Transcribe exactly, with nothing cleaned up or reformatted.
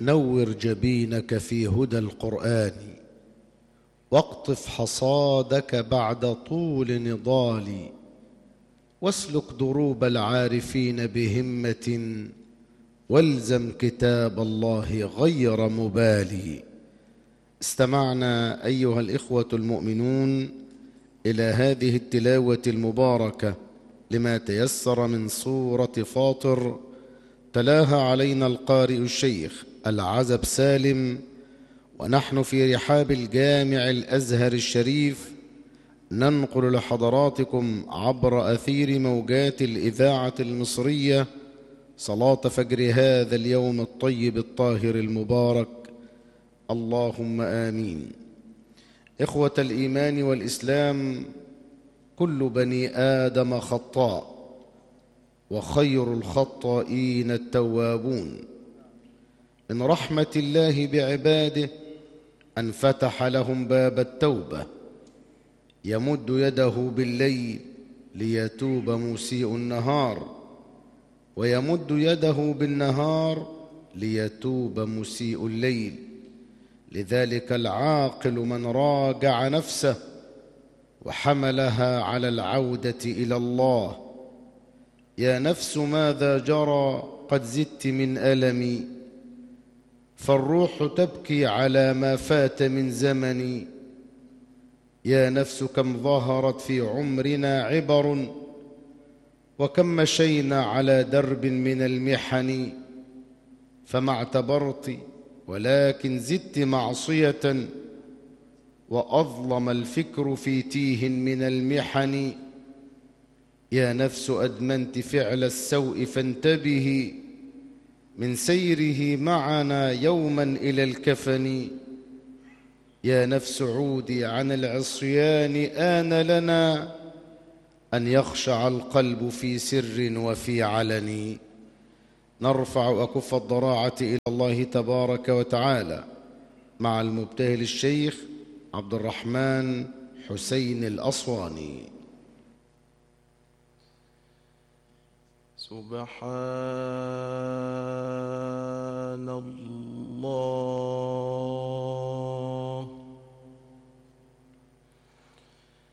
نور جبينك في هدى القرآن، واقطف حصادك بعد طول نضال، واسلك دروب العارفين بهمة، والزم كتاب الله غير مبالي. استمعنا أيها الإخوة المؤمنون إلى هذه التلاوة المباركة لما تيسر من سورة فاطر، تلاها علينا القارئ الشيخ العزب سالم، ونحن في رحاب الجامع الأزهر الشريف ننقل لحضراتكم عبر أثير موجات الإذاعة المصرية صلاة فجر هذا اليوم الطيب الطاهر المبارك. اللهم آمين. إخوة الإيمان والإسلام، كل بني آدم خطاء، وخير الخطائين التوابون. من رحمة الله بعباده أن فتح لهم باب التوبة، يمد يده بالليل ليتوب مسيء النهار، ويمد يده بالنهار ليتوب مسيء الليل. لذلك العاقل من راجع نفسه وحملها على العودة إلى الله. يا نفس ماذا جرى قد زدت من ألمي، فالروح تبكي على ما فات من زمني. يا نفس كم ظهرت في عمرنا عبر، وكم مشينا على درب من المحن، فما اعتبرت ولكن زدت معصية، وأظلم الفكر في تيه من المحن. يا نفس أدمنت فعل السوء فانتبهي، من سيره معنا يوما إلى الكفن. يا نفس عودي عن العصيان، آن لنا أن يخشع القلب في سر وفي علن. نرفع أكف الضراعة إلى الله تبارك وتعالى مع المبتهل الشيخ عبد الرحمن حسين الأصواني. سبحان الله